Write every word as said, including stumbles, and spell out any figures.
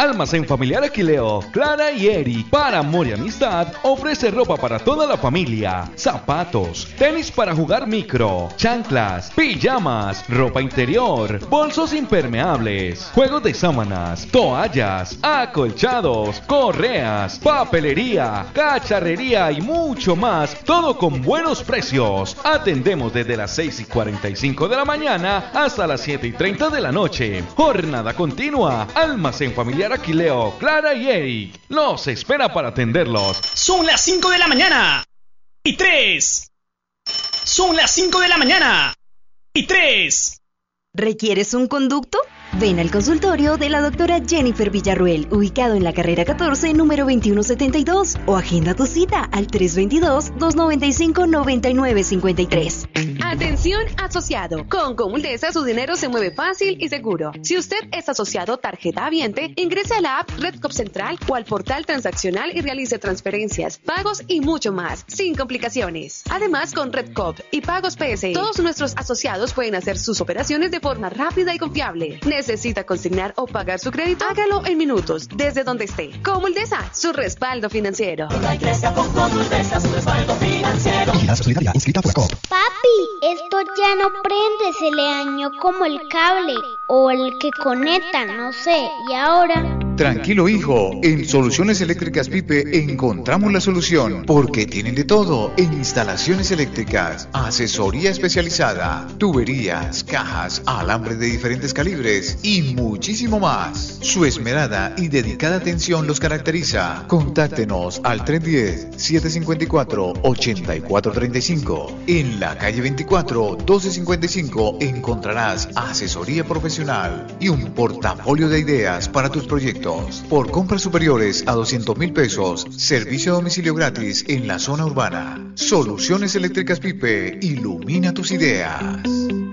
Almacén Familiar Aquileo, Clara y Eric. Para amor y amistad, ofrece ropa para toda la familia, zapatos, tenis para jugar micro, chanclas, pijamas, ropa interior, bolsos impermeables, juegos de sábanas, toallas, acolchados, correas, papelería, cacharrería y mucho más, todo con buenos precios. Atendemos desde las seis y cuarenta y cinco de la mañana hasta las siete y treinta de la noche. Jornada continua. Almacén Familiar Aquileo, Clara y Eric los espera para atenderlos. Son las cinco de la mañana y tres. Son las cinco de la mañana y tres. ¿Requieres un conducto? Ven al consultorio de la doctora Jennifer Villarruel, ubicado en la carrera catorce, número veintiuno setenta y dos, o agenda tu cita al tres dos dos, dos nueve cinco, nueve nueve cinco tres. Atención asociado. Con Comuldesa su dinero se mueve fácil y seguro. Si usted es asociado tarjeta habiente, ingrese a la app Redcop Central o al portal transaccional y realice transferencias, pagos y mucho más, sin complicaciones. Además, con Redcop y Pagos P S, todos nuestros asociados pueden hacer sus operaciones de forma rápida y confiable. ¿Necesita consignar o pagar su crédito? Hágalo en minutos, desde donde esté. Comuldesa, su respaldo financiero. Con Comuldesa, su respaldo financiero. Vigilada Solidaria, inscrita por ACOP. Papi, esto ya no prende, se le dañó como el cable o el que conecta, no sé. ¿Y ahora? Tranquilo, hijo. En Soluciones Eléctricas Pipe encontramos la solución, porque tienen de todo en instalaciones eléctricas, asesoría especializada, tuberías, cajas, alambre de diferentes calibres y muchísimo más. Su esmerada y dedicada atención los caracteriza. Contáctenos al tres uno cero, siete cinco cuatro, ocho cuatro tres cinco. En la calle veinticuatro, doce cincuenta y cinco encontrarás asesoría profesional y un portafolio de ideas para tus proyectos. Por compras superiores a doscientos mil pesos, servicio a domicilio gratis en la zona urbana. Soluciones Eléctricas Pipe, ilumina tus ideas.